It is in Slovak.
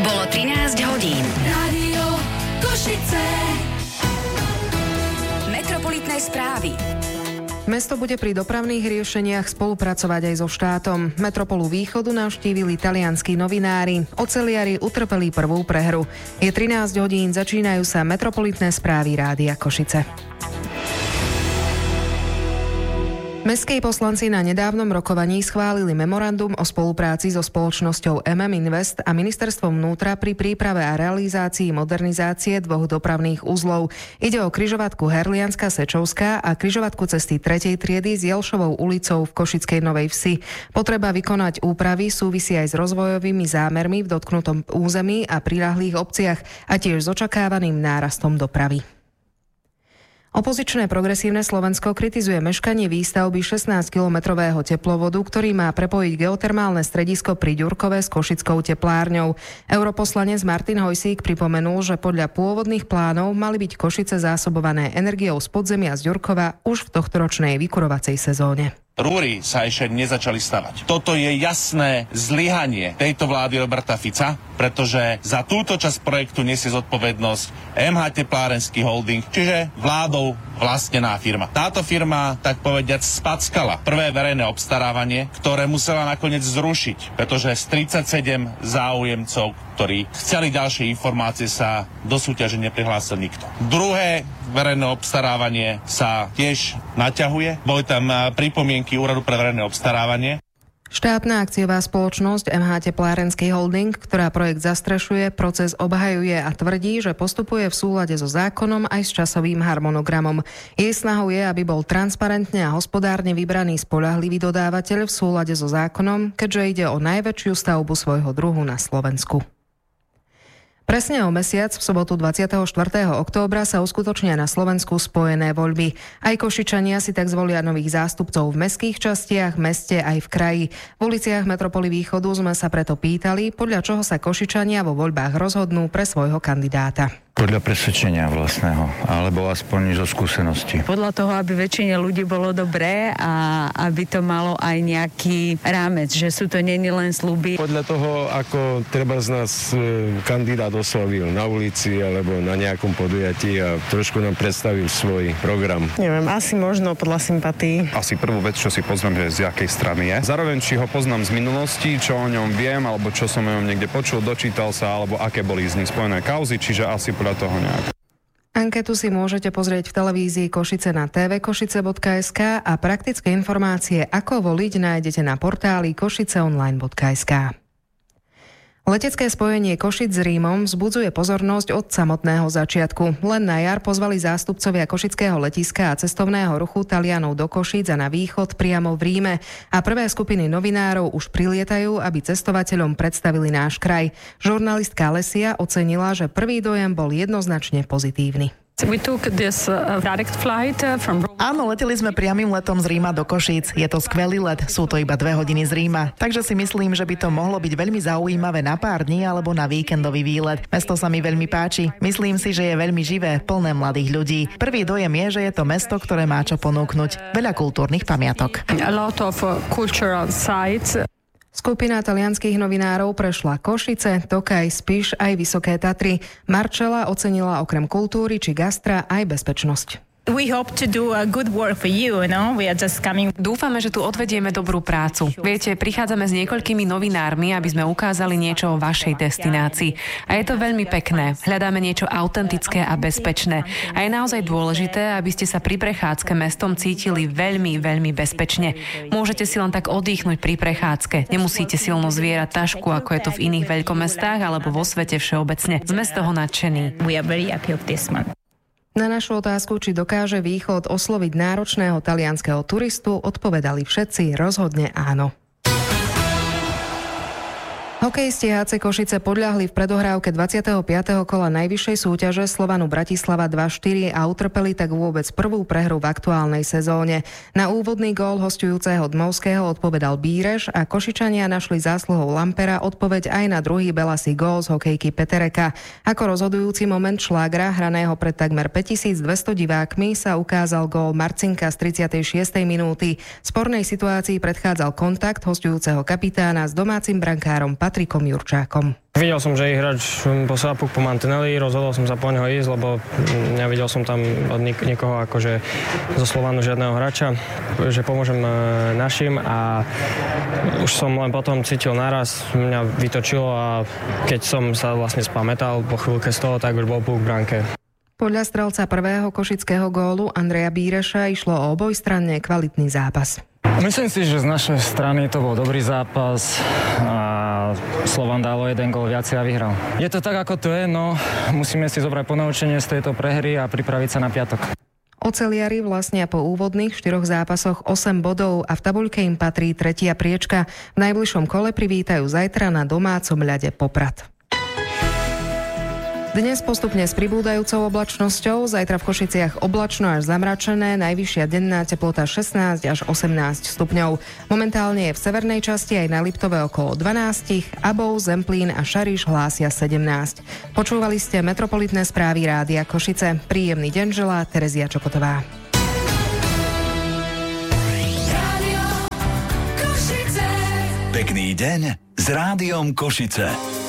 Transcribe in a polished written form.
Bolo 13 hodín. Rádio Košice. Metropolitné správy. Mesto bude pri dopravných riešeniach spolupracovať aj so štátom. Metropolu Východu navštívili talianskí novinári. Oceliari utrpeli prvú prehru. Je 13 hodín, začínajú sa metropolitné správy Rádia Košice. Mestskí poslanci na nedávnom rokovaní schválili memorandum o spolupráci so spoločnosťou Invest a ministerstvom vnútra pri príprave a realizácii modernizácie dvoch dopravných uzlov. Ide o križovatku Herlianska Sečovská a križovatku cesty 3. triedy s Jelšovou ulicou v Košickej Novej Vsi. Potreba vykonať úpravy súvisí aj s rozvojovými zámermi v dotknutom území a priľahlých obciach a tiež s očakávaným nárastom dopravy. Opozičné Progresívne Slovensko kritizuje meškanie výstavby 16-kilometrového teplovodu, ktorý má prepojiť geotermálne stredisko pri Ďurkove s košickou teplárňou. Europoslanec Martin Hojsík pripomenul, že podľa pôvodných plánov mali byť Košice zásobované energiou z podzemia z Ďurkova už v tohtoročnej vykurovacej sezóne. Rúry sa ešte nezačali stavať. Toto je jasné zlyhanie tejto vlády Roberta Fica, pretože za túto časť projektu nesie zodpovednosť MH Teplárenský holding, čiže vládou vlastnená firma. Táto firma, tak povediac, spackala prvé verejné obstarávanie, ktoré musela nakoniec zrušiť, pretože z 37 záujemcov, ktorí chceli ďalšie informácie, sa do súťaže neprihlásil nikto. Druhé verejné obstarávanie sa tiež naťahuje. Boli tam pripomienky Úradu pre verejné obstarávanie. Štátna akciová spoločnosť MH Teplárenský holding, ktorá projekt zastrešuje, proces obhajuje a tvrdí, že postupuje v súlade so zákonom aj s časovým harmonogramom. Jej snahou je, aby bol transparentne a hospodárne vybraný spoľahlivý dodávateľ v súlade so zákonom, keďže ide o najväčšiu stavbu svojho druhu na Slovensku. Presne o mesiac, v sobotu 24. októbra sa uskutočnia na Slovensku spojené voľby. Aj Košičania si tak zvolia nových zástupcov v mestských častiach, meste aj v kraji. V uliciach metropoly Východu sme sa preto pýtali, podľa čoho sa Košičania vo voľbách rozhodnú pre svojho kandidáta. Podľa presvedčenia vlastného, alebo aspoň zo skúsenosti. Podľa toho, aby väčšine ľudí bolo dobré a aby to malo aj nejaký rámec, že sú to nie len sľuby. Podľa toho, ako treba z nás kandidát oslovil na ulici alebo na nejakom podujatí a trošku nám predstavil svoj program. Neviem, asi možno podľa sympatí. Asi prvú vec, čo si poznám, že z jakej strany je. Zároveň, či ho poznám z minulosti, čo o ňom viem, alebo čo som o ňom niekde počul, dočítal sa, alebo aké boli z nich spojené kauzy, čiže asi toho nejak. Anketu si môžete pozrieť v televízii Košice na tvkošice.sk a praktické informácie, ako voliť, nájdete na portáli košiceonline.sk. Letecké spojenie Košic s Rímom vzbudzuje pozornosť od samotného začiatku. Len na jar pozvali zástupcovia košického letiska a cestovného ruchu Talianov do Košíc a na východ priamo v Ríme. A prvé skupiny novinárov už prilietajú, aby cestovateľom predstavili náš kraj. Žurnalistka Lesia ocenila, že prvý dojem bol jednoznačne pozitívny. Áno, leteli sme priamym letom z Ríma do Košíc. Je to skvelý let, sú to iba 2 hodiny z Ríma. Takže si myslím, že by to mohlo byť veľmi zaujímavé na pár dní alebo na víkendový výlet. Mesto sa mi veľmi páči. Myslím si, že je veľmi živé, plné mladých ľudí. Prvý dojem je, že je to mesto, ktoré má čo ponúknuť. Veľa kultúrnych pamiatok. Skupina talianskych novinárov prešla Košice, Tokaj, Spiš aj Vysoké Tatry. Marčela ocenila okrem kultúry či gastra aj bezpečnosť. Dúfame, že tu odvedieme dobrú prácu. Viete, prichádzame s niekoľkými novinármi, aby sme ukázali niečo o vašej destinácii. A je to veľmi pekné. Hľadáme niečo autentické a bezpečné. A je naozaj dôležité, aby ste sa pri prechádzke mestom cítili veľmi, veľmi bezpečne. Môžete si len tak oddychnúť pri prechádzke. Nemusíte silno zvierať tašku, ako je to v iných veľkomestách alebo vo svete všeobecne. Sme z toho nadšení. Na našu otázku, či dokáže Východ osloviť náročného talianskeho turistu, odpovedali všetci rozhodne áno. Hokejisti HC Košice podľahli v predohrávke 25. kola najvyššej súťaže Slovanu Bratislava 2-4 a utrpeli tak vôbec prvú prehru v aktuálnej sezóne. Na úvodný gól hosťujúceho Dmovského odpovedal Bíreš a Košičania našli zásluhou Lampera odpoveď aj na druhý belasý gól z hokejky Petereka. Ako rozhodujúci moment šlágra, hraného pred takmer 5200 divákmi, sa ukázal gól Marcinka z 36. minúty. Spornej situácii predchádzal kontakt hosťujúceho kapitána s domácim brankárom Patrikom Patrikom Jurčákom. Videl som, že hráč posiela puk po mantineli, rozhodol som sa po neho ísť, lebo nevidel som tam od nikoho akože zo Slovanu žiadneho hráča, že pomôžem našim a už som len potom cítil naraz, mňa vytočilo a keď som sa vlastne spamätal po chvíľke z toho, tak už bol puk v bránke. Podľa strelca prvého košického gólu Andreja Bíreša išlo o obojstranne kvalitný zápas. Myslím si, že z našej strany to bol dobrý zápas a Slovan dalo jeden gól viacej a vyhral. Je to tak, ako to je, no musíme si zobrať ponaučenie z tejto prehry a pripraviť sa na piatok. Oceliari vlastnia po úvodných 4 zápasoch 8 bodov a v tabuľke im patrí 3. priečka. V najbližšom kole privítajú zajtra na domácom ľade Poprad. Dnes postupne s pribúdajúcou oblačnosťou, zajtra v Košiciach oblačno až zamračené, najvyššia denná teplota 16 až 18 stupňov. Momentálne je v severnej časti aj na Liptove okolo 12, Abov, Zemplín a Šariš hlásia 17. Počúvali ste metropolitné správy Rádia Košice. Príjemný deň želá Terezia Čokotová. Pekný deň s Rádiom Košice.